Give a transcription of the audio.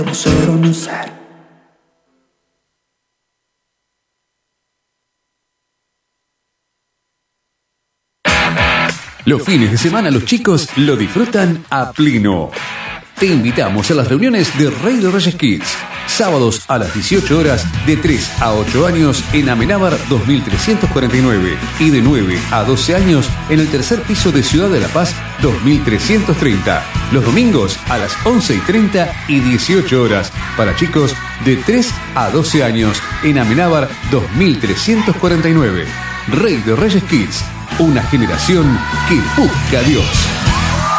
Ser o no ser. Los fines de semana los chicos lo disfrutan a pleno. Te invitamos a las reuniones de Rey de Reyes Kids. Sábados a las 18 horas de 3 a 8 años en Amenábar 2349 y de 9 a 12 años en el tercer piso de Ciudad de La Paz 2330. Los domingos a las 11:30 y 18 horas para chicos de 3 a 12 años en Amenábar 2349. Rey de Reyes Kids, una generación que busca a Dios.